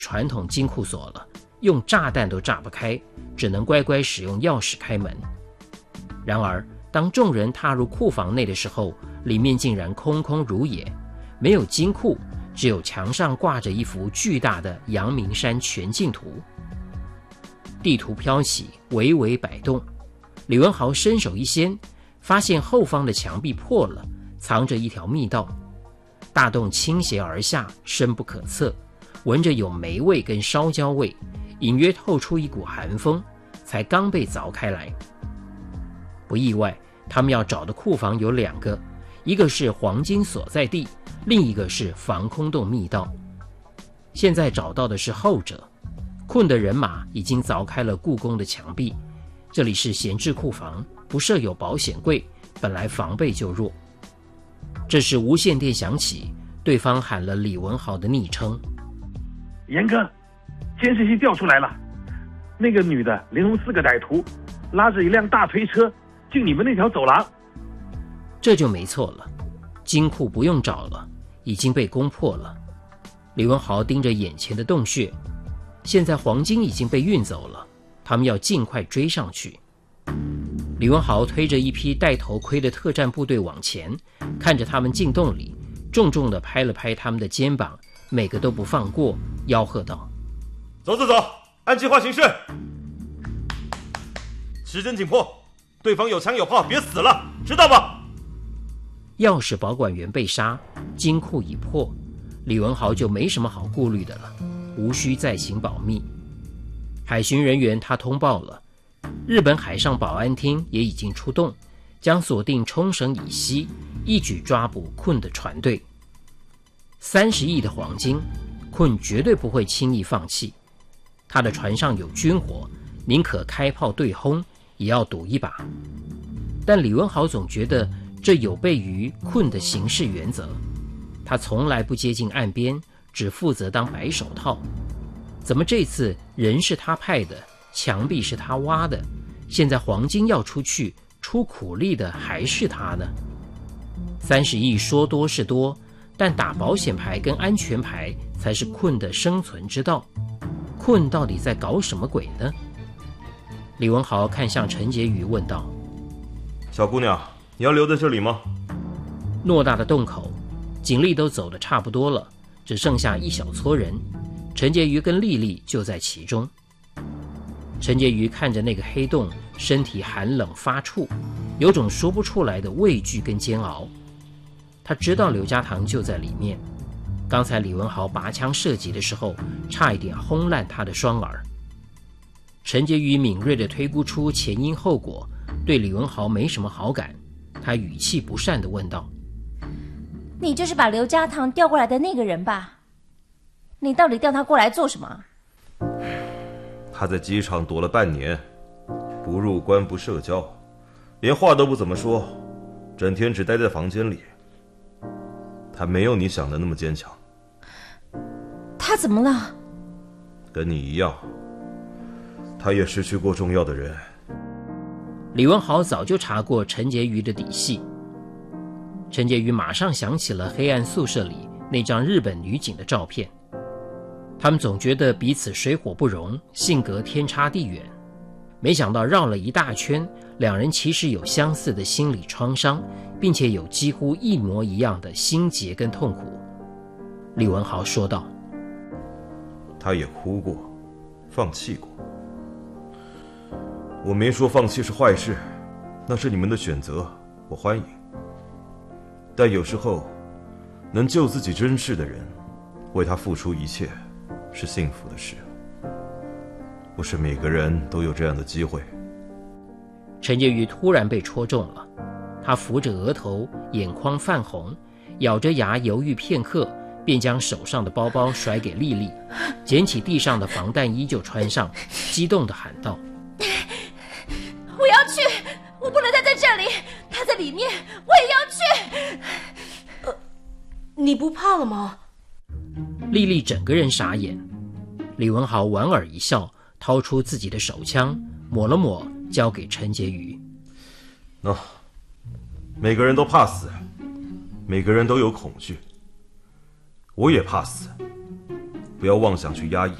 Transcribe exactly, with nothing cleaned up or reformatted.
传统金库锁了，用炸弹都炸不开，只能乖乖使用钥匙开门。然而当众人踏入库房内的时候，里面竟然空空如也，没有金库，只有墙上挂着一幅巨大的阳明山全境图。地图飘起，微微摆动，李文豪伸手一掀，发现后方的墙壁破了，藏着一条密道。大洞倾斜而下，深不可测，闻着有霉味跟烧焦味，隐约透出一股寒风，才刚被凿开来。不意外，他们要找的库房有两个，一个是黄金所在地，另一个是防空洞密道。现在找到的是后者。困的人马已经凿开了故宫的墙壁，这里是闲置库房，不设有保险柜，本来防备就弱。这时无线电响起，对方喊了李文豪的昵称。 严哥，监视器调出来了，那个女的连同四个歹徒拉着一辆大推车进你们那条走廊。 这就没错了，金库不用找了，已经被攻破了。李文豪盯着眼前的洞穴，现在黄金已经被运走了，他们要尽快追上去。李文豪推着一批戴头盔的特战部队往前，看着他们进洞里，重重地拍了拍他们的肩膀，每个都不放过，吆喝道： 走走走，按计划行事。时间紧迫，对方有枪有炮，别死了，知道吧？ 钥匙保管员被杀，金库已破，李文豪就没什么好顾虑的了，无需再行保密。海巡人员他通报了，日本海上保安厅也已经出动，将锁定冲绳以西，一举抓捕困的船队。三十亿的黄金，困绝对不会轻易放弃。他的船上有军火，宁可开炮对轰，也要赌一把。但李文豪总觉得这有悖于困的行事原则，他从来不接近岸边，只负责当白手套。怎么这次人是他派的，墙壁是他挖的，现在黄金要出去，出苦力的还是他呢？三十亿说多是多，但打保险牌跟安全牌才是困的生存之道。困到底在搞什么鬼呢？李文豪看向陈洁瑜问道： 小姑娘，你要留在这里吗？ 偌大的洞口，警力都走得差不多了，只剩下一小撮人，陈洁瑜跟丽丽就在其中。陈洁瑜看着那个黑洞，身体寒冷发怵，有种说不出来的畏惧跟煎熬。他知道刘家堂就在里面，刚才李文豪拔枪射击的时候，差一点轰烂他的双耳。陈洁瑜敏锐地推估出前因后果，对李文豪没什么好感，他语气不善地问道： 你就是把刘家堂调过来的那个人吧？你到底调他过来做什么？ 他在机场躲了半年，不入关不社交，连话都不怎么说，整天只待在房间里。他没有你想的那么坚强。 他怎么了？ 跟你一样，他也失去过重要的人。 李文豪早就查过陈洁瑜的底细。陈洁瑜马上想起了黑暗宿舍里那张日本女警的照片，他们总觉得彼此水火不容，性格天差地远，没想到绕了一大圈，两人其实有相似的心理创伤，并且有几乎一模一样的心结跟痛苦。李文豪说道： 他也哭过，放弃过。我没说放弃是坏事，那是你们的选择，我欢迎。但有时候能救自己珍视的人，为他付出一切，是幸福的事。不是每个人都有这样的机会。 陈洁瑜突然被戳中了，他扶着额头，眼眶泛红，咬着牙犹豫片刻，便将手上的包包甩给丽丽，捡起地上的防弹衣就穿上，激动地喊道： 我要去，我不能待在这里，他在里面，我也要去。 呃，你不怕了吗？ 丽丽整个人傻眼。李文豪莞尔一笑，掏出自己的手枪，抹了抹，交给陈洁瑜。 喏、no, 每个人都怕死，每个人都有恐惧，我也怕死， 不要妄想去压抑。